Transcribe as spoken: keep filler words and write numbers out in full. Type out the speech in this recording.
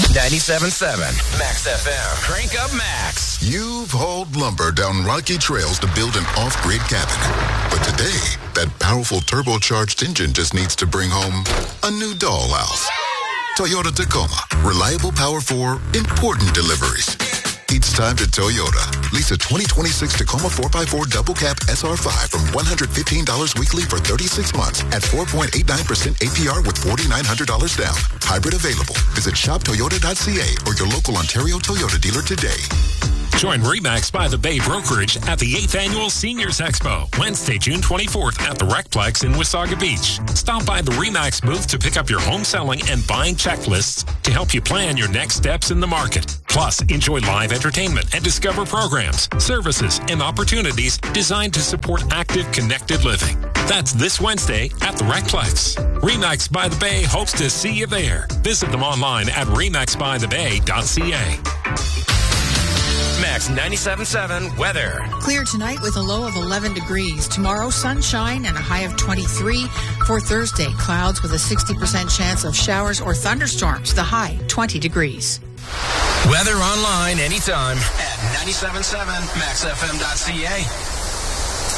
ninety-seven point seven Max F M. Crank up Max. You've hauled lumber down rocky trails to build an off-grid cabin. But today, that powerful turbocharged engine just needs to bring home a new dollhouse. Toyota Tacoma. Reliable power for important deliveries. It's time to Toyota. Lease a twenty twenty-six Tacoma four by four double cab S R five from one hundred fifteen dollars weekly for thirty-six months at four point eight nine percent A P R with four thousand nine hundred dollars down. Hybrid available. Visit shop toyota dot c a or your local Ontario Toyota dealer today. Join RE/MAX by the Bay Brokerage at the eighth Annual Seniors Expo, Wednesday, June twenty-fourth at the Recplex in Wasaga Beach. Stop by the RE/MAX booth to pick up your home selling and buying checklists to help you plan your next steps in the market. Plus, enjoy live entertainment and discover programs, services, and opportunities designed to support active, connected living. That's this Wednesday at the Recplex. RE/MAX by the Bay hopes to see you there. Visit them online at remax by the bay dot c a. Max ninety-seven point seven weather. Clear tonight with a low of eleven degrees. Tomorrow, sunshine and a high of twenty-three. For Thursday, clouds with a sixty percent chance of showers or thunderstorms. The high, twenty degrees. Weather online anytime at ninety-seven point seven max f m dot c a.